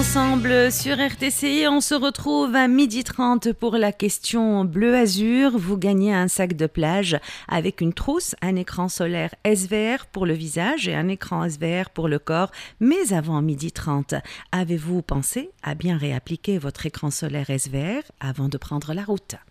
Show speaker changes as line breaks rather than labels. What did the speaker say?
ensemble sur RTCI. On se retrouve à 12h30 pour la question bleu azur. Vous gagnez un sac de plage avec une trousse, un écran solaire SVR pour le visage et un écran SVR pour le corps. Mais avant 12h30, avez-vous pensé à bien réappliquer votre écran solaire SVR avant de prendre la route?